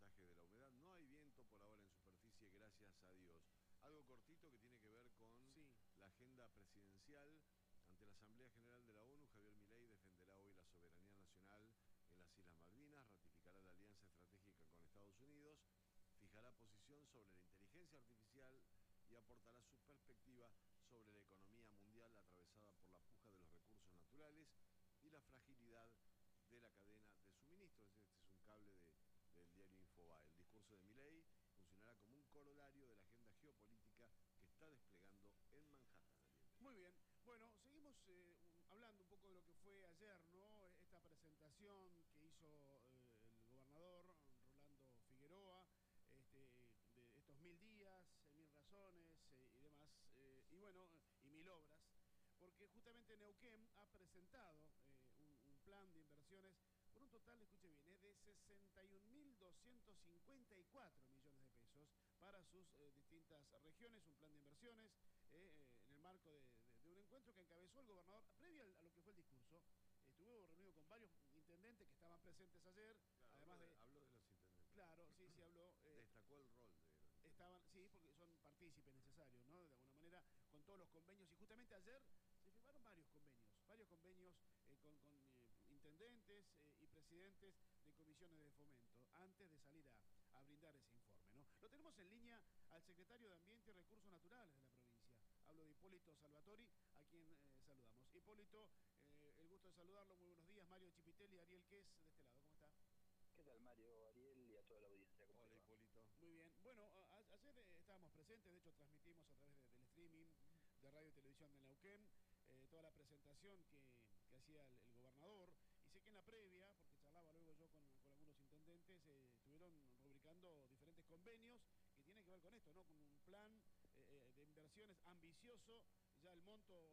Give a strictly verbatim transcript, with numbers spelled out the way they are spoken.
porcentaje de la humedad. No hay viento por ahora en superficie, gracias a Dios. Algo cortito que tiene que ver con Sí. la agenda presidencial. Ante la Asamblea General de la ONU, Javier Milei defenderá hoy la soberanía nacional en las Islas Malvinas, ratificará la alianza estratégica con Estados Unidos, fijará posición sobre la inteligencia artificial y aportará su perspectiva sobre la economía mundial atravesada por la puja de los recursos naturales y la fragilidad de la cadena de suministro. Este es un cable de, del diario Infobae. El discurso de Milei funcionará como un corolario de la agenda geopolítica que está desplegando en Manhattan. Muy bien. Bueno, seguimos eh, un, hablando un poco de lo que fue ayer, ¿no? Esta presentación que hizo eh, el gobernador Rolando Figueroa, este, de estos mil días, mil razones eh, y demás, eh, y bueno, y mil obras, porque justamente Neuquén ha presentado eh, un, un plan de inversiones por un total, escuche bien, eh, de sesenta y un mil doscientos cincuenta y cuatro millones de pesos para sus eh, distintas regiones, un plan de inversiones eh, en el marco de, de, de un encuentro que encabezó el gobernador, previo a lo que fue el discurso. Estuvo reunido con varios intendentes que estaban presentes ayer, Claro, además habló de, de... habló de los intendentes. Claro, sí, sí habló. Eh, Destacó el rol de los intendentes. Estaban, sí, porque son partícipes necesarios, ¿no? De alguna manera, con todos los convenios. Y justamente ayer se firmaron varios convenios, varios convenios eh, con, con eh, intendentes eh, y presidentes de comisiones de fomento, antes de salir a, a brindar ese informe, ¿no? Lo tenemos en línea al secretario de Ambiente y Recursos Naturales de la provincia. Hablo de Hipólito Salvatori, a quien eh, saludamos. Hipólito, eh, el gusto de saludarlo. Muy buenos días. Mario Chipitelli, Ariel Ques, de este lado. ¿Cómo está? ¿Qué tal, Mario, Ariel y a toda la audiencia? ¿Cómo Hola, te va? Hipólito. Muy bien. Bueno, a, a, ayer eh, estábamos presentes, de hecho transmitimos a través de, del streaming de radio y televisión de Neuquén eh, toda la presentación que, que hacía el, el gobernador. Y sé que en la previa, porque charlaba luego yo con, con algunos intendentes, eh, estuvieron rubricando diferentes convenios que tienen que ver con esto, ¿no? Con un plan eh, de inversiones ambicioso. Ya el monto